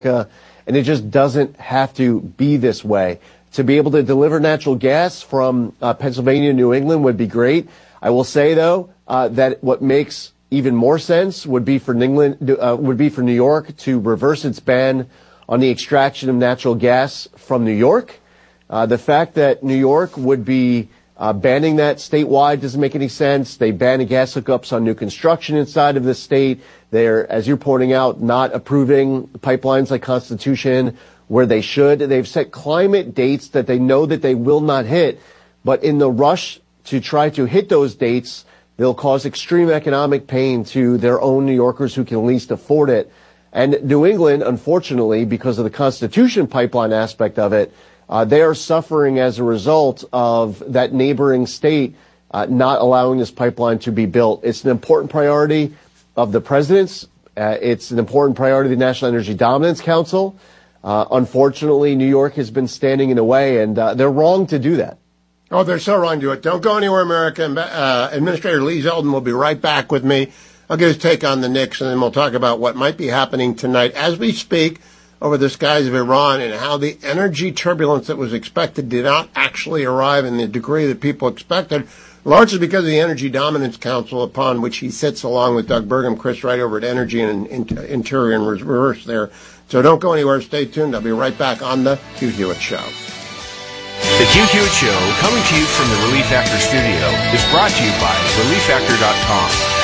and it just doesn't have to be this way. To be able to deliver natural gas from Pennsylvania to New England would be great. I will say, though, that what makes even more sense would be for New York to reverse its ban on the extraction of natural gas from New York. The fact that New York would be banning that statewide doesn't make any sense. They ban the gas hookups on new construction inside of the state. They're, as you're pointing out, not approving pipelines like Constitution where they should. They've set climate dates that they know that they will not hit. But in the rush to try to hit those dates, they'll cause extreme economic pain to their own New Yorkers who can least afford it. And New England, unfortunately, because of the Constitution pipeline aspect of it, they are suffering as a result of that neighboring state not allowing this pipeline to be built. It's an important priority of the president's. It's an important priority of the National Energy Dominance Council. Unfortunately, New York has been standing in the way, and they're wrong to do that. Oh, they're so wrong to do it. Don't go anywhere, America. Administrator Lee Zeldin will be right back with me. I'll get his take on the Knicks, and then we'll talk about what might be happening tonight as we speak over the skies of Iran and how the energy turbulence that was expected did not actually arrive in the degree that people expected, largely because of the Energy Dominance Council, upon which he sits along with Doug Burgum, Chris Wright over at Energy and Interior and Reverse there. So don't go anywhere. Stay tuned. I'll be right back on the Hugh Hewitt Show. The Hugh Hewitt Show, coming to you from the Relief Factor studio, is brought to you by ReliefFactor.com.